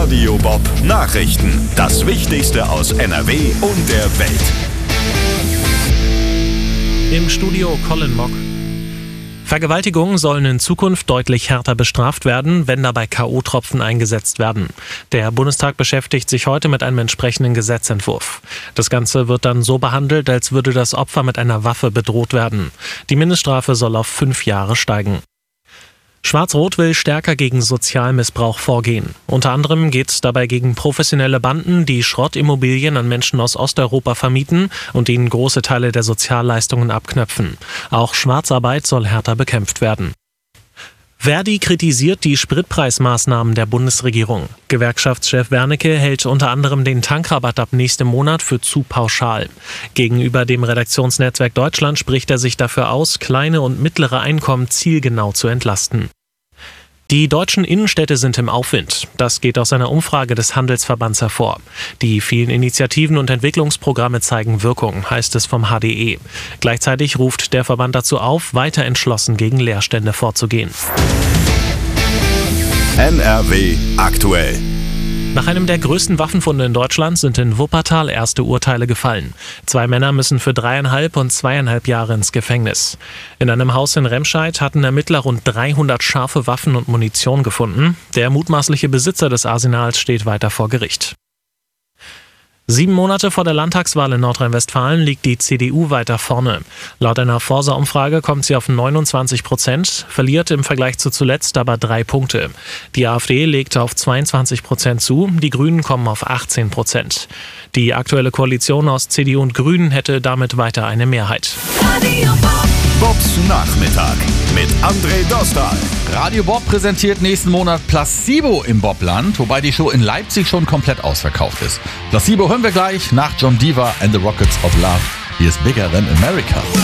Radio Bob Nachrichten. Das Wichtigste aus NRW und der Welt. Im Studio Colin Mock. Vergewaltigungen sollen in Zukunft deutlich härter bestraft werden, wenn dabei K.O.-Tropfen eingesetzt werden. Der Bundestag beschäftigt sich heute mit einem entsprechenden Gesetzentwurf. Das Ganze wird dann so behandelt, als würde das Opfer mit einer Waffe bedroht werden. Die Mindeststrafe soll auf 5 Jahre steigen. Schwarz-Rot will stärker gegen Sozialmissbrauch vorgehen. Unter anderem geht es dabei gegen professionelle Banden, die Schrottimmobilien an Menschen aus Osteuropa vermieten und ihnen große Teile der Sozialleistungen abknöpfen. Auch Schwarzarbeit soll härter bekämpft werden. Verdi kritisiert die Spritpreismaßnahmen der Bundesregierung. Gewerkschaftschef Wernicke hält unter anderem den Tankrabatt ab nächstem Monat für zu pauschal. Gegenüber dem Redaktionsnetzwerk Deutschland spricht er sich dafür aus, kleine und mittlere Einkommen zielgenau zu entlasten. Die deutschen Innenstädte sind im Aufwind. Das geht aus einer Umfrage des Handelsverbands hervor. Die vielen Initiativen und Entwicklungsprogramme zeigen Wirkung, heißt es vom HDE. Gleichzeitig ruft der Verband dazu auf, weiter entschlossen gegen Leerstände vorzugehen. NRW aktuell. Nach einem der größten Waffenfunde in Deutschland sind in Wuppertal erste Urteile gefallen. 2 Männer müssen für 3,5 und 2,5 Jahre ins Gefängnis. In einem Haus in Remscheid hatten Ermittler rund 300 scharfe Waffen und Munition gefunden. Der mutmaßliche Besitzer des Arsenals steht weiter vor Gericht. 7 Monate vor der Landtagswahl in Nordrhein-Westfalen liegt die CDU weiter vorne. Laut einer Forsa-Umfrage kommt sie auf 29%, verliert im Vergleich zu zuletzt aber 3 Punkte. Die AfD legt auf 22% zu, die Grünen kommen auf 18%. Die aktuelle Koalition aus CDU und Grünen hätte damit weiter eine Mehrheit. Bobs Nachmittag mit André Dostal. Radio Bob präsentiert nächsten Monat Placebo im Bobland, wobei die Show in Leipzig schon komplett ausverkauft ist. Placebo hören wir gleich nach John Diva and the Rockets of Love. He is bigger than America.